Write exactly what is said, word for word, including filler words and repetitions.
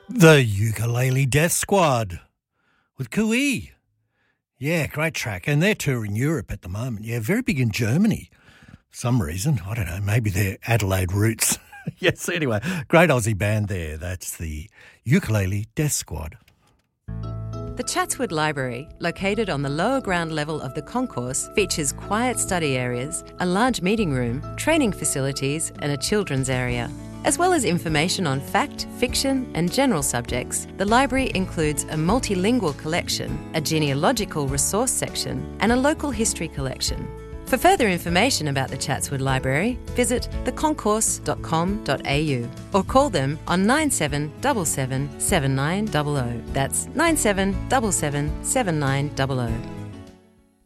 The Ukulele Death Squad with Kui. Yeah, great track. And they're touring Europe at the moment. Yeah, very big in Germany for some reason. I don't know, maybe they're Adelaide roots. Yes, anyway, great Aussie band there. That's the Ukulele Death Squad. The Chatswood Library, located on the lower ground level of the concourse, features quiet study areas, a large meeting room, training facilities and a children's area. As well as information on fact, fiction and general subjects, the library includes a multilingual collection, a genealogical resource section and a local history collection. For further information about the Chatswood Library, visit the concourse dot com dot a u or call them on nine seven seven seven seven nine zero zero. That's nine seven seven seven seven nine zero zero.